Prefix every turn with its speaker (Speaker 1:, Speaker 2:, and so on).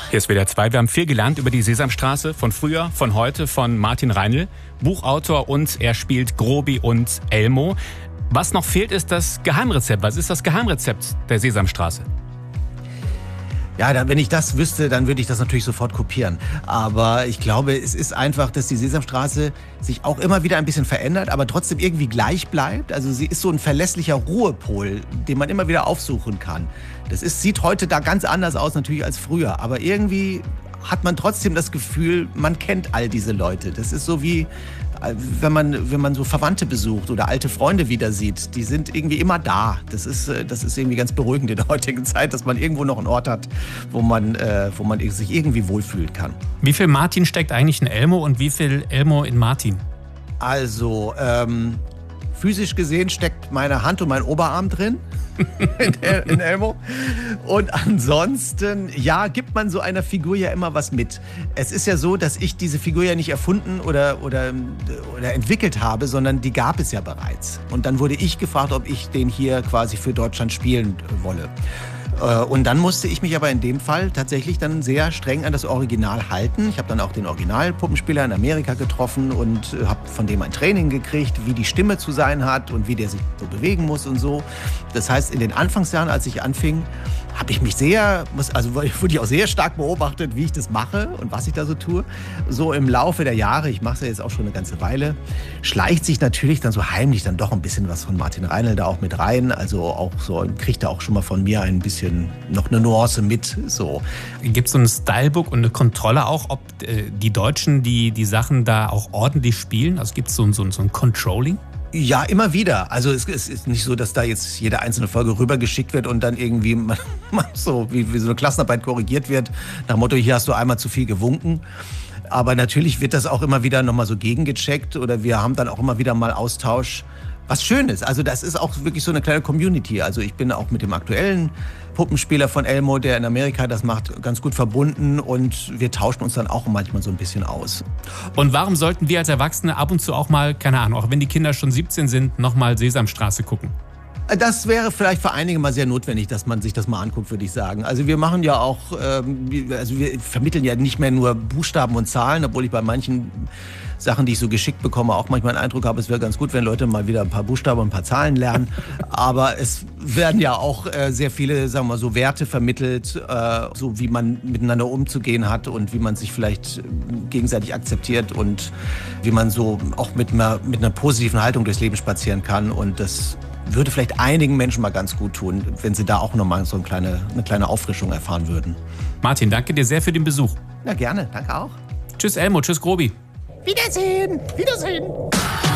Speaker 1: Hier ist WDR 2. Wir haben viel gelernt über die Sesamstraße von früher, von heute, von Martin Reinl, Buchautor, und er spielt Grobi und Elmo. Was noch fehlt, ist das Geheimrezept. Was ist das Geheimrezept der Sesamstraße?
Speaker 2: Ja, wenn ich das wüsste, dann würde ich das natürlich sofort kopieren. Aber ich glaube, es ist einfach, dass die Sesamstraße sich auch immer wieder ein bisschen verändert, aber trotzdem irgendwie gleich bleibt. Also sie ist so ein verlässlicher Ruhepol, den man immer wieder aufsuchen kann. Sieht heute da ganz anders aus natürlich als früher. Aber irgendwie hat man trotzdem das Gefühl, man kennt all diese Leute. Das ist so wie, wenn man so Verwandte besucht oder alte Freunde wieder sieht. Die sind irgendwie immer da. Das ist irgendwie ganz beruhigend in der heutigen Zeit, dass man irgendwo noch einen Ort hat, wo man sich irgendwie wohlfühlen kann.
Speaker 1: Wie viel Martin steckt eigentlich in Elmo und wie viel Elmo in Martin?
Speaker 2: Also, physisch gesehen steckt meine Hand und mein Oberarm drin in Elmo. Und ansonsten, ja, gibt man so einer Figur ja immer was mit. Es ist ja so, dass ich diese Figur ja nicht erfunden oder entwickelt habe, sondern die gab es ja bereits. Und dann wurde ich gefragt, ob ich den hier quasi für Deutschland spielen wolle. Und dann musste ich mich aber in dem Fall tatsächlich dann sehr streng an das Original halten. Ich habe dann auch den Originalpuppenspieler in Amerika getroffen und habe von dem ein Training gekriegt, wie die Stimme zu sein hat und wie der sich so bewegen muss und so. Das heißt, in den Anfangsjahren, als ich anfing, habe ich mich wurde ich auch sehr stark beobachtet, wie ich das mache und was ich da so tue. So im Laufe der Jahre, ich mache es ja jetzt auch schon eine ganze Weile, schleicht sich natürlich dann so heimlich dann doch ein bisschen was von Martin Reinl da auch mit rein. Also auch so, kriegt er auch schon mal von mir ein bisschen noch eine Nuance mit. So.
Speaker 1: Gibt es so ein Stylebook und eine Kontrolle auch, ob die Deutschen die Sachen da auch ordentlich spielen? Also gibt es so ein Controlling?
Speaker 2: Ja, immer wieder. Also es ist nicht so, dass da jetzt jede einzelne Folge rübergeschickt wird und dann irgendwie man so wie so eine Klassenarbeit korrigiert wird. Nach dem Motto, hier hast du einmal zu viel gewunken. Aber natürlich wird das auch immer wieder nochmal so gegengecheckt oder wir haben dann auch immer wieder mal Austausch. Was schön ist. Also das ist auch wirklich so eine kleine Community. Also ich bin auch mit dem aktuellen Puppenspieler von Elmo, der in Amerika das macht, ganz gut verbunden und wir tauschen uns dann auch manchmal so ein bisschen aus.
Speaker 1: Und warum sollten wir als Erwachsene ab und zu auch mal, keine Ahnung, auch wenn die Kinder schon 17 sind, nochmal Sesamstraße gucken?
Speaker 2: Das wäre vielleicht für einige mal sehr notwendig, dass man sich das mal anguckt, würde ich sagen. Also wir machen ja auch, wir vermitteln ja nicht mehr nur Buchstaben und Zahlen, obwohl ich bei manchen Sachen, die ich so geschickt bekomme, auch manchmal den Eindruck habe, es wäre ganz gut, wenn Leute mal wieder ein paar Buchstaben und ein paar Zahlen lernen. Aber es werden ja auch sehr viele, sagen wir mal, so Werte vermittelt, so wie man miteinander umzugehen hat und wie man sich vielleicht gegenseitig akzeptiert und wie man so auch mit einer positiven Haltung durchs Leben spazieren kann. Und das würde vielleicht einigen Menschen mal ganz gut tun, wenn sie da auch nochmal so eine kleine Auffrischung erfahren würden.
Speaker 1: Martin, danke dir sehr für den Besuch.
Speaker 2: Na gerne, danke auch.
Speaker 1: Tschüss Elmo, tschüss Grobi.
Speaker 2: Wiedersehen, Wiedersehen.